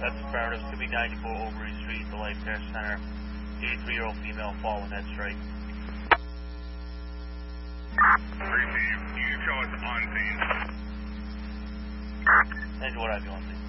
That's affirmative. It's going to be 94 Overy Street, the Life Care Center. 83-year-old female following that strike. 3 Chief, you show us on scene. And what have you on scene?